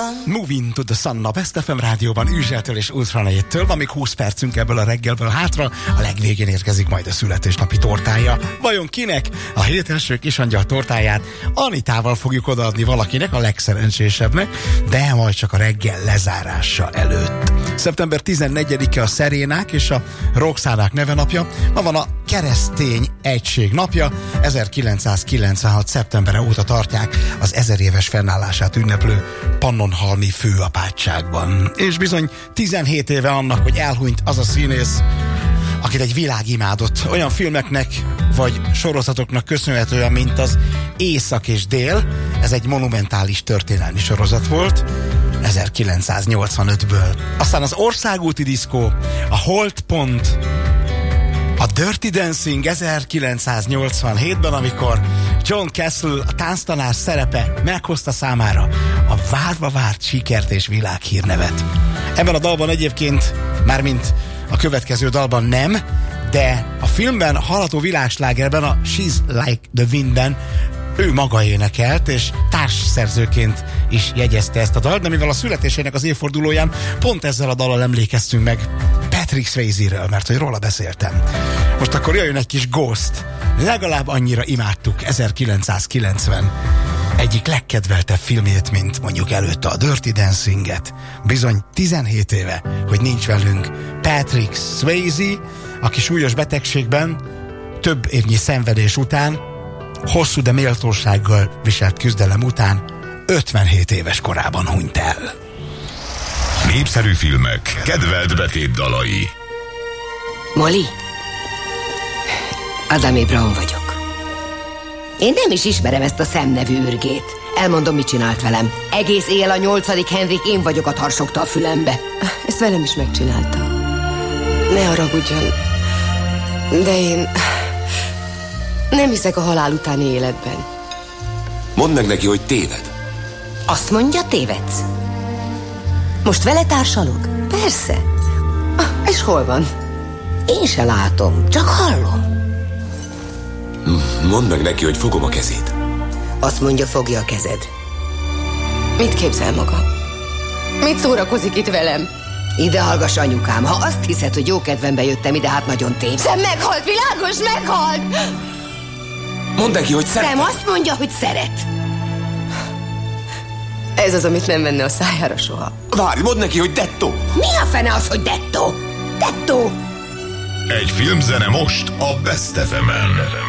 Moving to the Sun, a Best FM rádióban Üzseltől és Ultranéttől. Van még 20 percünk ebből a reggelből hátra, a legvégén érkezik majd a születésnapi tortája. Vajon kinek? A hét első kisangyal tortáját Anitával fogjuk odaadni valakinek, a legszerencsésebbnek, de majd csak a reggel lezárása előtt. Szeptember 14-e a Szerénák és a Roxánák nevenapja. Ma van a Keresztény Egység napja. 1996. szeptembere óta tartják az 1000 éves fennállását ünneplő Pannonhalmi főapátságban. És bizony 17 éve annak, hogy elhunyt az a színész, akit egy világ imádott olyan filmeknek vagy sorozatoknak köszönhetően, mint az Észak és Dél. Ez egy monumentális történelmi sorozat volt 1985-ből. Aztán az Országúti Diszkó, a Holdpont, a Dirty Dancing 1987-ben, amikor John Castle, a tánctanár szerepe meghozta számára a várva várt sikert és világhírnevet. Ebben a dalban egyébként, mármint a következő dalban nem, de a filmben, a hallható világslágerben, a She's Like the Windben ő maga énekelt, és társszerzőként is jegyezte ezt a dalt, de mivel a születésének az évfordulóján pont ezzel a dallal emlékeztünk meg Patrick Swayze-ről, mert hogy róla beszéltem. Most akkor jöjjön egy kis Ghost. Legalább annyira imádtuk 1990 egyik legkedveltebb filmét, mint mondjuk előtte a Dirty Dancing-et. Bizony 17 éve, hogy nincs velünk Patrick Swayze, aki súlyos betegségben, több évnyi szenvedés után, hosszú, de méltósággal viselt küzdelem után 57 éves korában hunyt el. Népszerű filmek, kedvelt betétdalai. Molly? Adame Brown vagyok. Én nem is ismerem ezt a szemnevű ürgét. Elmondom, mit csinált velem. Egész éjjel a 8. Henrik én vagyok, a tarsogta a fülembe. Ezt velem is megcsinálta. Ne haragudjon, de én nem hiszek a halál utáni életben. Mondd meg neki, hogy téved. Azt mondja, tévedsz? Most vele társalog? Persze. És hol van? Én se látom, csak hallom. Mondd meg neki, hogy fogom a kezét. Azt mondja, fogja a kezed. Mit képzel maga? Mit szórakozik itt velem? Ide hallgass, anyukám, ha azt hiszed, hogy jó kedvembe jöttem ide, hát nagyon tévedsz. Szem meghalt, világos, meghalt! Mondd neki, hogy szeret. Szem azt mondja, hogy szeret. Ez az, amit nem venne a szájára soha. Várj, mondd neki, hogy dettó. Mi a fene az, hogy dettó? Dettó! Egy filmzene most a Best FM-en.